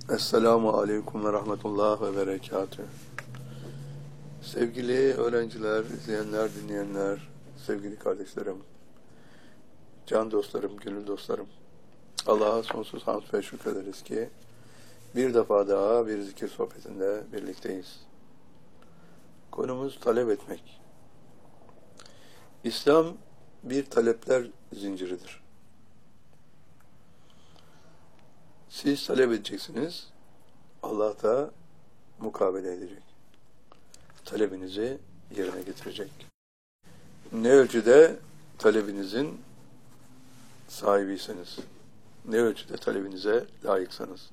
Esselamu Aleyküm ve Rahmetullah ve Berekatühü. Sevgili öğrenciler, izleyenler, dinleyenler, sevgili kardeşlerim, can dostlarım, gönül dostlarım, Allah'a sonsuz hamd ve şükrederiz ki bir defa daha bir zikir sohbetinde birlikteyiz. Konumuz talep etmek. İslam bir talepler zinciridir. Siz talep edeceksiniz, Allah da mukabele edecek. Talebinizi yerine getirecek. Ne ölçüde talebinizin sahibiyseniz, ne ölçüde talebinize layıksanız.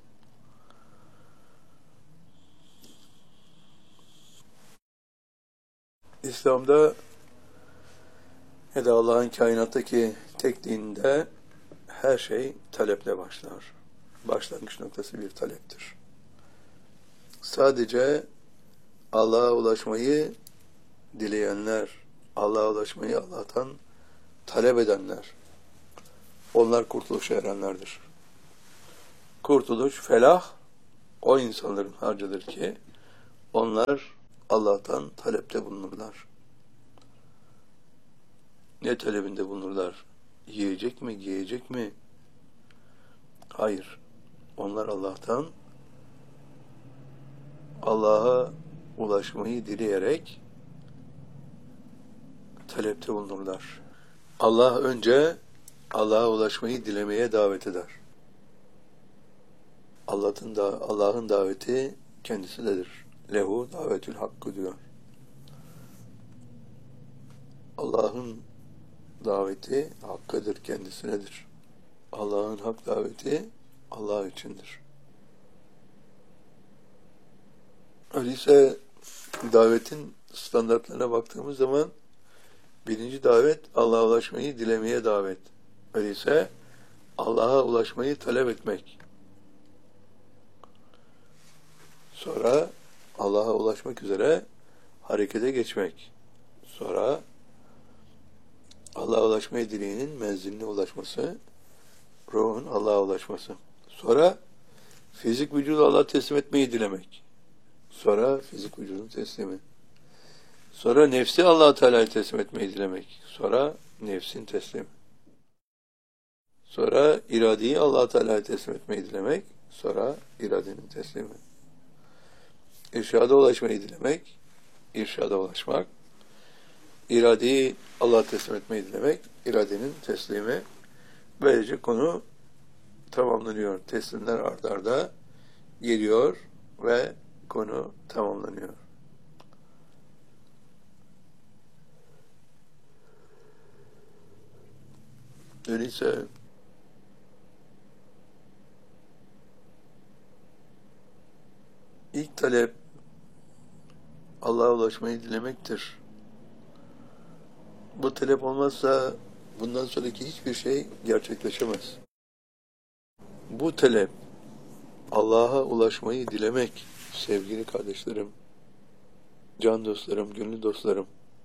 İslam'da ya da Allah'ın kainattaki tek dinde her şey taleple başlar. Başlangıç noktası bir taleptir. Sadece Allah'a ulaşmayı dileyenler, Allah'a ulaşmayı Allah'tan talep edenler, onlar kurtuluşa erenlerdir. Kurtuluş, felah, o insanların harcıdır ki, onlar Allah'tan talepte bulunurlar. Ne talebinde bulunurlar? Yiyecek mi, giyecek mi? Hayır. Onlar Allah'a ulaşmayı dileyerek talepte bulunurlar. Allah önce Allah'a ulaşmayı dilemeye davet eder. Allah'ın daveti kendisindedir. Lehu davetül hakkı diyor. Allah'ın daveti hakkıdır, kendisinedir. Allah'ın hak daveti Allah içindir. Öyleyse davetin standartlarına baktığımız zaman birinci davet Allah'a ulaşmayı dilemeye davet. Öyleyse Allah'a ulaşmayı talep etmek. Sonra Allah'a ulaşmak üzere harekete geçmek. Sonra Allah'a ulaşmayı dileyenin menziline ulaşması, ruhun Allah'a ulaşması. Sonra fizik vücudu Allah'a teslim etmeyi dilemek. Sonra fizik vücudun teslimi. Sonra nefsi Allah-u Teala'ya teslim etmeyi dilemek. Sonra nefsin teslimi. Sonra iradeyi Allah-u Teala'ya teslim etmeyi dilemek. Sonra iradenin teslimi. İrşada ulaşmayı dilemek. İrşada ulaşmak. İradeyi Allah'a teslim etmeyi dilemek. İradenin teslimi. Böylece konu tamamlanıyor. Teslimler ard arda geliyor ve konu tamamlanıyor. Öyleyse ilk talep Allah'a ulaşmayı dilemektir. Bu talep olmazsa bundan sonraki hiçbir şey gerçekleşemez. Bu talep Allah'a ulaşmayı dilemek, sevgili kardeşlerim, can dostlarım, gönül dostlarım,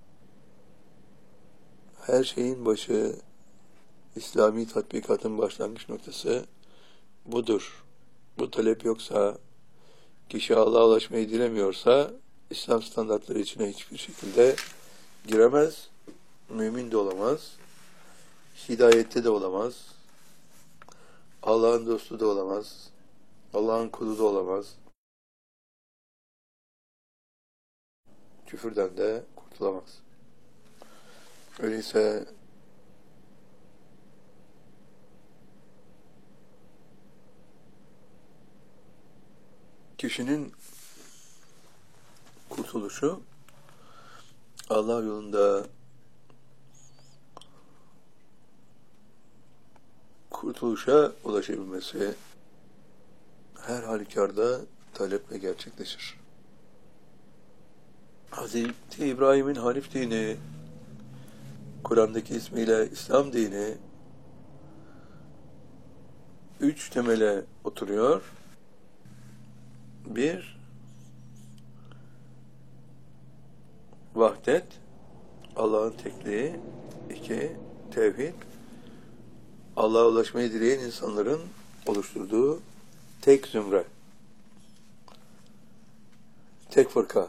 her şeyin başı, İslami tatbikatın başlangıç noktası budur. Bu talep yoksa, kişi Allah'a ulaşmayı dilemiyorsa, İslam standartları içine hiçbir şekilde giremez, mümin de olamaz, hidayette de olamaz, Allah'ın dostu da olamaz, Allah'ın kulu da olamaz, küfürden de kurtulamaz. Öyleyse kişinin kurtuluşu Allah yolunda kurtuluşa ulaşabilmesi her halükarda taleple gerçekleşir. Hazreti İbrahim'in Hanif dini, Kur'an'daki ismiyle İslam dini 3 temele oturuyor. 1, vahdet, Allah'ın tekliği. 2, tevhid, Allah'a ulaşmayı dileyen insanların oluşturduğu tek zümre. tek fırka.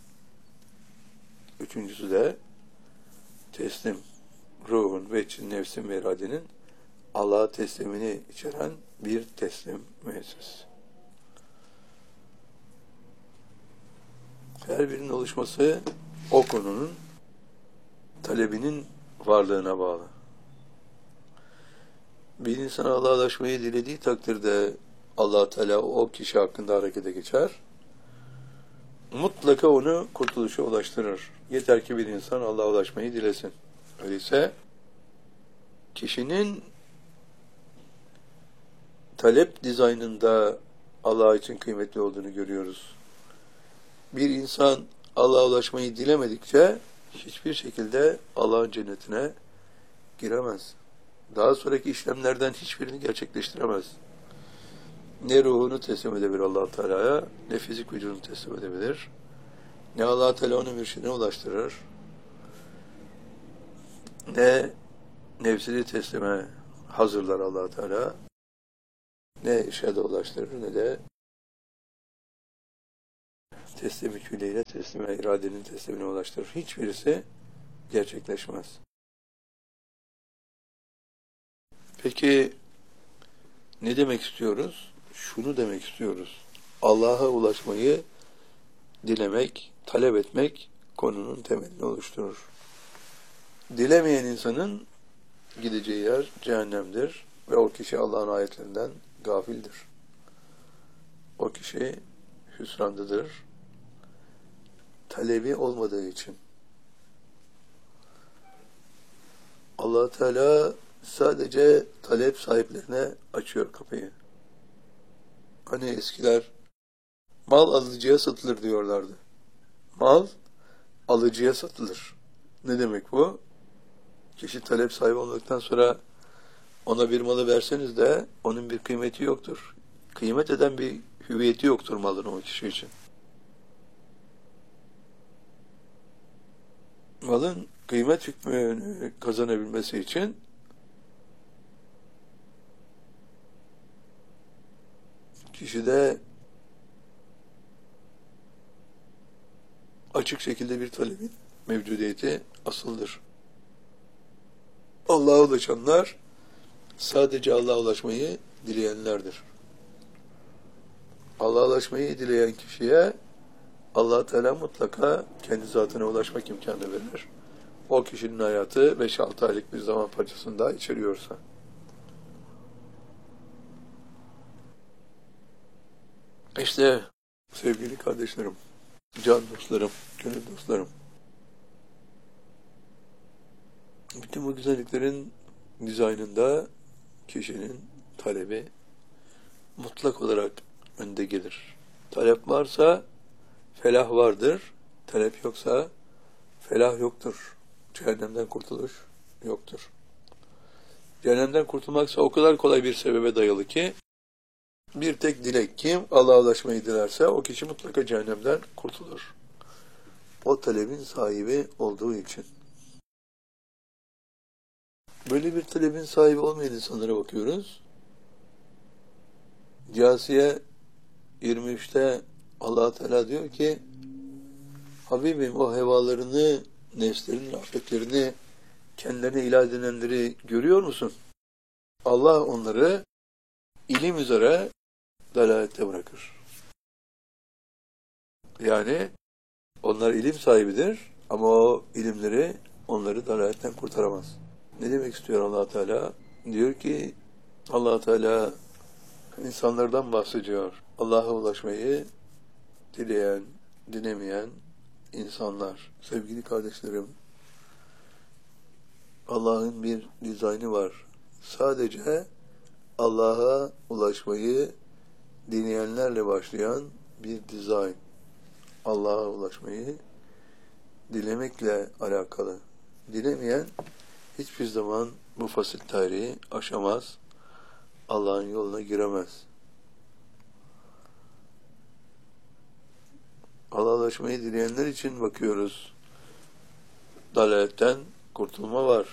Üçüncüsü de teslim. Ruhun ve nefsin ve iradenin Allah'a teslimini içeren bir teslim müessesesi. Her birinin oluşması o konunun talebinin varlığına bağlı. Bir insan Allah'a ulaşmayı dilediği takdirde Allah Teala o kişi hakkında harekete geçer. Mutlaka onu kurtuluşa ulaştırır. Yeter ki bir insan Allah'a ulaşmayı dilesin. Öyleyse kişinin talep dizaynında Allah için kıymetli olduğunu görüyoruz. Bir insan Allah'a ulaşmayı dilemedikçe hiçbir şekilde Allah'ın cennetine giremez. Daha sonraki işlemlerden hiçbirini gerçekleştiremez. Ne ruhunu teslim edebilir Allah Teala'ya, ne fizik vücudunu teslim edebilir, ne Allah Teala onu mürşidine ulaştırır, ne nefsini teslime hazırlar Allah Teala, ne irşada ulaştırır, ne de teslim-i külliyle teslime, iradenin teslimine ulaştırır. Hiçbirisi gerçekleşmez. Peki ne demek istiyoruz? Şunu demek istiyoruz. Allah'a ulaşmayı dilemek, talep etmek konunun temelini oluşturur. Dilemeyen insanın gideceği yer cehennemdir ve o kişi Allah'ın ayetlerinden gafildir. O kişi hüsrandadır. Talebi olmadığı için. Allah Teala sadece talep sahiplerine açıyor kapıyı. Hani eskiler mal alıcıya satılır diyorlardı. Mal alıcıya satılır. Ne demek bu? Kişi talep sahibi olduktan sonra ona bir malı verseniz de onun bir kıymeti yoktur. Kıymet eden bir hüviyeti yoktur malın o kişi için. Malın kıymet hükmünü kazanabilmesi için kişide açık şekilde bir talebin mevcudiyeti asıldır. Allah'a ulaşanlar sadece Allah'a ulaşmayı dileyenlerdir. Allah'a ulaşmayı dileyen kişiye Allah Teala mutlaka kendi zatına ulaşmak imkanı verir. O kişinin hayatı 5-6 aylık bir zaman parçasında içeriyorsa. İşte sevgili kardeşlerim, can dostlarım, gönül dostlarım, bütün bu güzelliklerin dizaynında kişinin talebi mutlak olarak önde gelir. Talep varsa felah vardır, talep yoksa felah yoktur. Cehennemden kurtuluş yoktur. Cehennemden kurtulmaksa o kadar kolay bir sebebe dayalı ki, bir tek dilek kim Allah'a ulaşmayı dilerse o kişi mutlaka cehennemden kurtulur. O talebin sahibi olduğu için. Böyle bir talebin sahibi olmayan insanlara bakıyoruz. Câsiye 23'te Allah Teala diyor ki, Habibim o hevalarını, nefslerinin afetlerini, kendilerine ilah edinenleri görüyor musun? Allah onları ilim üzere dalalette bırakır. Yani onlar ilim sahibidir ama o ilimleri onları dalaletten kurtaramaz. Ne demek istiyor Allah Teala? Diyor ki Allah Teala insanlardan bahsediyor. Allah'a ulaşmayı dileyen, dilemeyen insanlar. Sevgili kardeşlerim, Allah'ın bir dizaynı var. Sadece Allah'a ulaşmayı dileyenlerle başlayan bir dizayn. Allah'a ulaşmayı dilemekle alakalı. Dilemeyen hiçbir zaman bu fasil tarihi aşamaz. Allah'ın yoluna giremez. Allah'a ulaşmayı dileyenler için bakıyoruz. Dalaletten kurtulma var.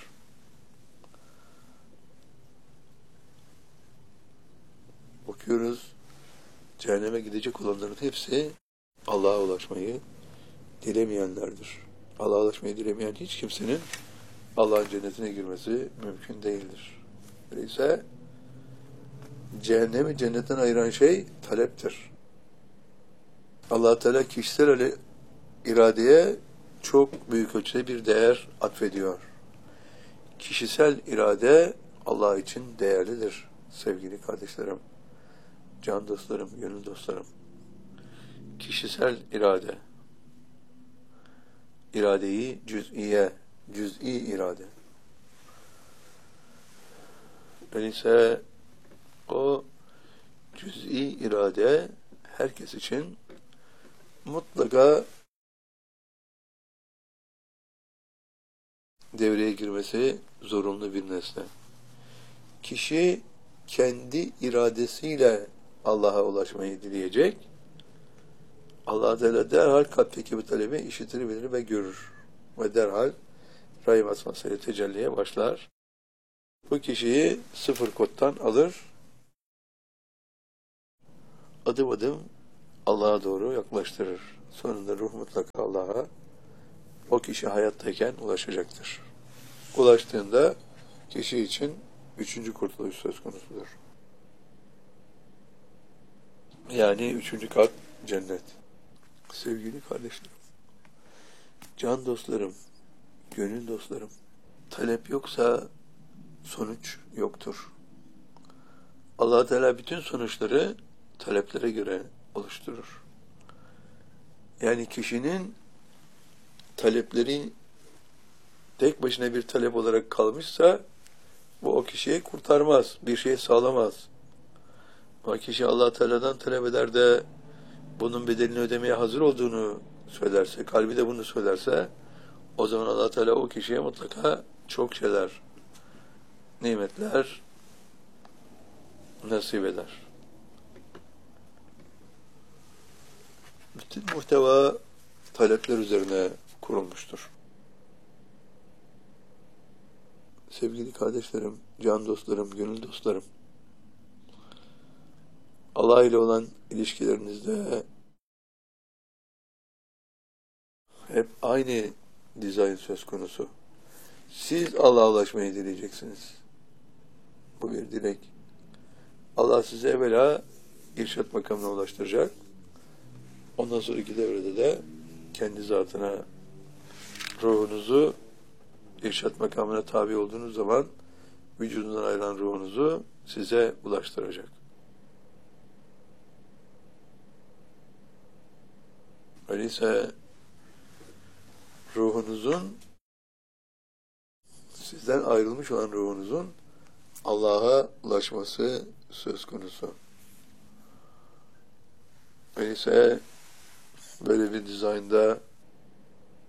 Bakıyoruz, cehenneme gidecek olanların hepsi Allah'a ulaşmayı dilemeyenlerdir. Allah'a ulaşmayı dilemeyen hiç kimsenin Allah'ın cennetine girmesi mümkün değildir. Öyleyse cehennemi cennetten ayıran şey taleptir. Allah Teala kişisel iradeye çok büyük ölçüde bir değer atfediyor. Kişisel irade Allah için değerlidir sevgili kardeşlerim, can dostlarım, gönül dostlarım. Kişisel irade, iradeyi cüz'i irade. Öyleyse o cüz'i irade herkes için mutlaka devreye girmesi zorunlu bir nesne. Kişi kendi iradesiyle Allah'a ulaşmayı dileyecek. Allah Teala derhal kalpteki bu talebi işitir, bilir ve görür. Ve derhal rahim asmasıyla tecelliye başlar. Bu kişiyi sıfır koddan alır. Adım adım Allah'a doğru yaklaştırır. Sonunda ruh mutlaka Allah'a o kişi hayattayken ulaşacaktır. Ulaştığında kişi için üçüncü kurtuluş söz konusudur. Yani üçüncü kat cennet. Sevgili kardeşlerim, can dostlarım, gönül dostlarım, talep yoksa sonuç yoktur. Allah Teala bütün sonuçları taleplere göre oluşturur. Yani kişinin talepleri tek başına bir talep olarak kalmışsa bu o kişiyi kurtarmaz, bir şey sağlamaz. Ama kişi Allah Teala'dan talep eder de bunun bedelini ödemeye hazır olduğunu söylerse, kalbi de bunu söylerse, o zaman Allah Teala o kişiye mutlaka çok şeyler, nimetler nasip eder. Bütün muhteva talepler üzerine kurulmuştur. Sevgili kardeşlerim, can dostlarım, gönül dostlarım, Allah ile olan ilişkilerinizde hep aynı dizayn söz konusu. Siz Allah'a ulaşmayı dileyeceksiniz. Bu bir dilek. Allah size evvela irşat makamına ulaştıracak. Ondan sonraki devrede de kendi zatına, ruhunuzu irşat makamına tabi olduğunuz zaman vücudundan ayrılan ruhunuzu size ulaştıracak. Öyleyse ruhunuzun, sizden ayrılmış olan ruhunuzun Allah'a ulaşması söz konusu. Öyleyse böyle bir dizaynda